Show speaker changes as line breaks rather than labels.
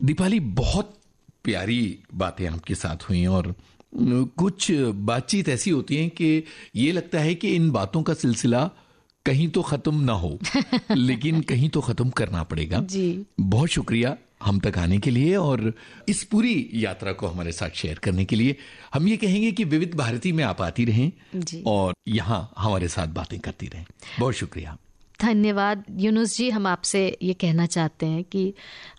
दीपाली, बहुत प्यारी बातें आपके साथ हुई और कुछ बातचीत ऐसी होती है कि ये लगता है कि इन बातों का सिलसिला कहीं तो खत्म ना हो लेकिन कहीं तो खत्म करना पड़ेगा
जी।
बहुत शुक्रिया हम तक आने के लिए और इस पूरी यात्रा को हमारे साथ शेयर करने के लिए। हम ये कहेंगे कि विविध भारती में आप आती रहें
जी।
और यहाँ हमारे साथ बातें करती रहें। बहुत शुक्रिया।
धन्यवाद यूनुस जी। हम आपसे ये कहना चाहते हैं कि